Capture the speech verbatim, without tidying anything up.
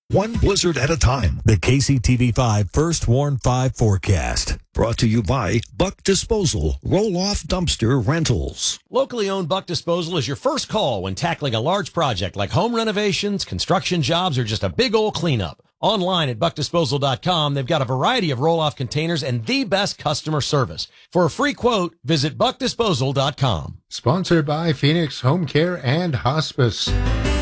One blizzard at a time. The K C T V five First Warn five forecast. Brought to you by Buck Disposal, Roll-Off Dumpster Rentals. Locally owned Buck Disposal is your first call when tackling a large project like home renovations, construction jobs, or just a big old cleanup. Online at buck disposal dot com, they've got a variety of roll-off containers and the best customer service. For a free quote, visit buck disposal dot com. Sponsored by Phoenix Home Care and Hospice.